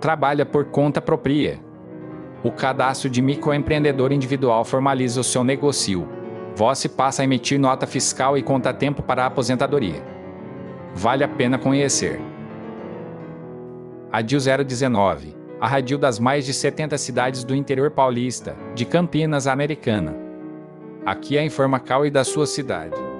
trabalha por conta própria. O cadastro de microempreendedor individual formaliza o seu negócio. Você passa a emitir nota fiscal e conta tempo para a aposentadoria. Vale a pena conhecer. Radil 019, a radil das mais de 70 cidades do interior paulista, de Campinas, Americana. Aqui é a Informacal e da sua cidade.